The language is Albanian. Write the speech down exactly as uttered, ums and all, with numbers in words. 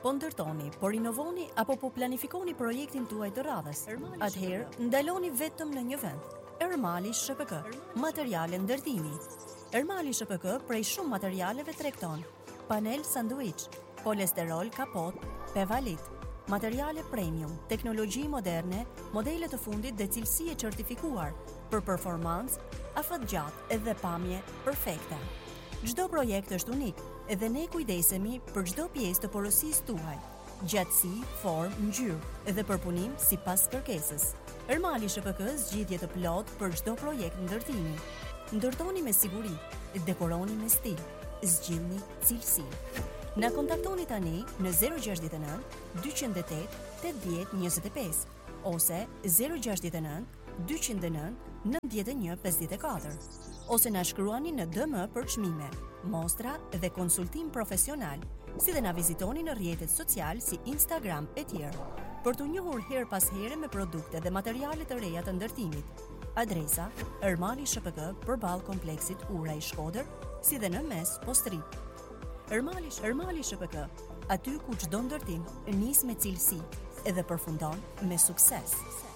Po ndërtoni, po rinovoni apo po planifikoni projektin tuaj të radhës, atëherë ndaloni vetëm në një vend. Ermali S P K, materiale ndërtimi. Ermali S P K prej shumë materialeve tregton: panel sanduiç, polesterol kapot, pevalit, materiale premium, teknologji moderne, modele të fundit dhe cilësi e certifikuar për performancë, afat gjatë dhe pamje perfekte. Çdo projekt është unik dhe ne kujdesemi për çdo pjesë të porosisë tuaj, gjatësi, formë, ngjyrë dhe përpunim sipas kërkesës. Ermali S P K zgjidhje të plotë për çdo projekt ndërtimi. Ndërtoni me siguri, dekoroni me stil, zgjidhni cilësi. Na kontaktoni tani në zero gjasht e nëntë, dyqindë e tetë, tetëdhjetë njëzet e pesë ose zero gjasht e nëntë, dyqindë e nëntë, nëntëdhjetë e një, pesëdhjetë e katër ose na shkruani në D M për çmime, mostra dhe konsultim profesional, si dhe na vizitoni në rrjetet social si Instagram e tjerë, për të njohur her pas here me produkte dhe materiale të reja të ndërtimit. Adresa: Ermali S P K përballë kompleksit Ura i Shkodër, si dhe në mes Postrit. Ermali, Ermali S P K, aty ku çdo ndërtim nis me cilësi edhe përfundon me sukses.